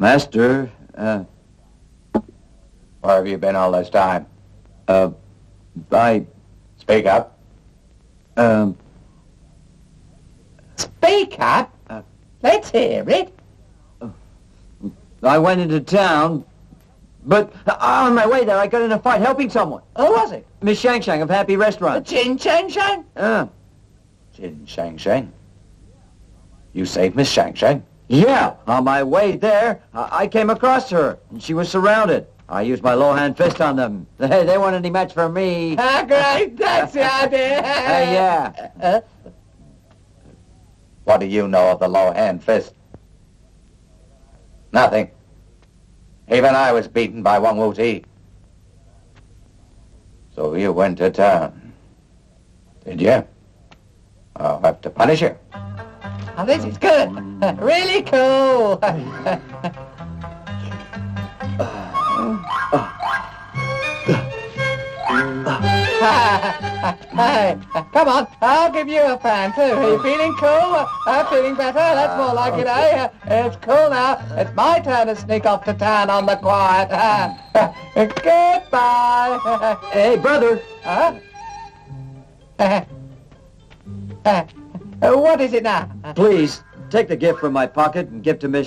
Master, Where have you been all this time? I, Speak up. Speak up. Let's hear it. I went into town, but on my way there, I got in a fight helping someone. Who was it? Miss Shang Shang of Happy Restaurant. Chin Chang Shang? Jin Shang Shang. You saved Miss Shang Shang? Yeah, on my way there, I came across her, and she was surrounded. I used my low-hand fist on them. They weren't any match for me. Ah, great. That's the idea. Yeah. What do you know of the low hand fist? Nothing. Even I was beaten by Wang Wu Ti. So you went to town. Did you? I'll have to punish you. Oh, this is good. Really cool. Hey, come on, I'll give you a fan too. Are you feeling cool? I'm feeling better. That's more like it, eh? It's cool now. It's my turn to sneak off to town on the quiet. Goodbye. Hey, brother. Huh? What is it now? Please, take the gift from my pocket and give to Miss